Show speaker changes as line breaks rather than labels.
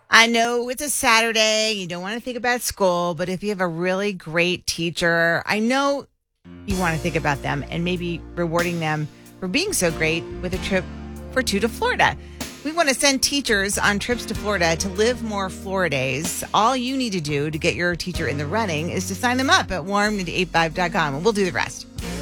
I know it's a Saturday. You don't want to think about school, but if you have a really great teacher, I know you want to think about them and maybe rewarding them for being so great with a trip for two to Florida. We want to send teachers on trips to Florida to live more Floridays. All you need to do to get your teacher in the running is to sign them up at warm85.com, and we'll do the rest.